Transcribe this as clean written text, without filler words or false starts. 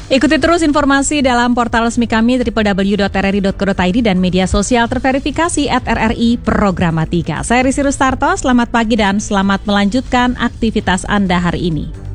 Ikuti terus informasi dalam portal resmi kami www.rri.co.id dan media sosial terverifikasi @RRI Programa 3. Saya Risi Rustarto, selamat pagi dan selamat melanjutkan aktivitas Anda hari ini.